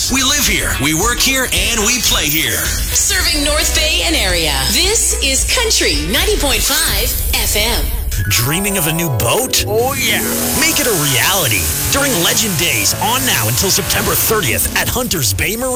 Sports. We live here, we work here, and we play here. Serving North Bay and area. This is Country 90.5 FM. Dreaming of a new boat? Oh, yeah. Make it a reality during Legend Days, on now until September 30th at Hunters Bay Marine.